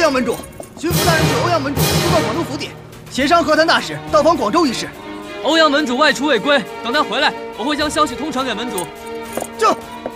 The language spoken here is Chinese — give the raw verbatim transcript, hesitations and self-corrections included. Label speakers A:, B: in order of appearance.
A: 阳门主，巡抚大人请欧阳门主出到广州府邸，协商和谈大使到访广州一事。
B: 欧阳门主外出未归，等他回来，我会将消息通传给门主。
A: 这。